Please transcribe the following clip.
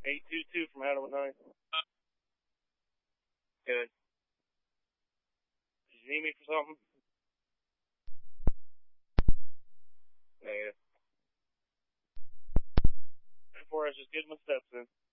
822 from Adam at night. Good. Did you need me for something? Negative. Before I was just getting my steps in.